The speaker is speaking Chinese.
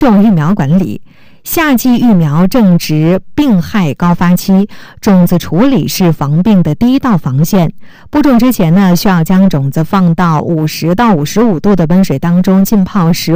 种育苗管理。夏季育苗正值病害高发期，种子处理是防病的第一道防线。播种之前呢，需要将种子放到50到55度的温水当中浸泡